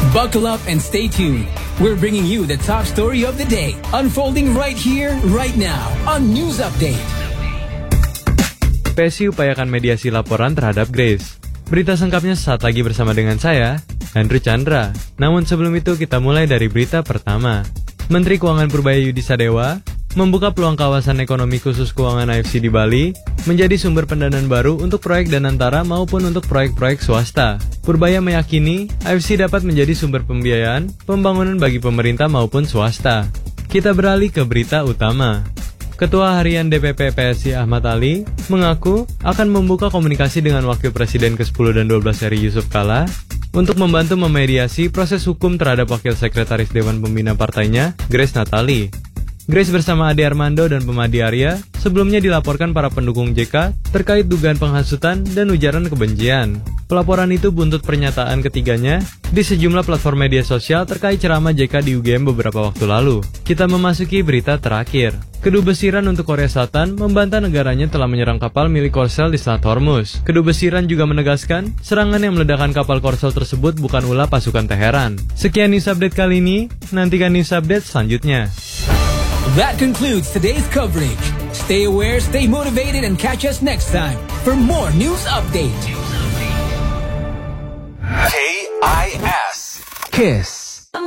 Buckle up and stay tuned. We're bringing you the top story of the day, unfolding right here, right now, on News Update. PSI upayakan mediasi laporan terhadap Grace. Berita sengkapnya saat lagi bersama dengan saya, Andrew Chandra. Namun sebelum itu kita mulai dari berita pertama. Menteri Keuangan Purbaya Yudi Sadewa membuka peluang kawasan ekonomi khusus keuangan AFC di Bali menjadi sumber pendanaan baru untuk proyek Danantara maupun untuk proyek-proyek swasta. Purbaya meyakini AFC dapat menjadi sumber pembiayaan pembangunan bagi pemerintah maupun swasta. Kita beralih ke berita utama. Ketua Harian DPP PSI Ahmad Ali mengaku akan membuka komunikasi dengan Wakil Presiden ke-10 dan 12 RI Yusuf Kala untuk membantu memediasi proses hukum terhadap Wakil Sekretaris Dewan Pembina partainya, Grace Natali. Grace bersama Ade Armando dan Pemadi Arya sebelumnya dilaporkan para pendukung JK terkait dugaan penghasutan dan ujaran kebencian. Pelaporan itu buntut pernyataan ketiganya di sejumlah platform media sosial terkait ceramah JK di UGM beberapa waktu lalu. Kita memasuki berita terakhir. Kedubesiran untuk Korea Selatan membantah negaranya telah menyerang kapal milik Korsel di Selat Hormuz. Kedubesiran juga menegaskan serangan yang meledakkan kapal Korsel tersebut bukan ulah pasukan Teheran. Sekian news update kali ini, nantikan news update selanjutnya. That concludes today's coverage. Stay aware, stay motivated, and catch us next time for more news update. KIS. Kiss.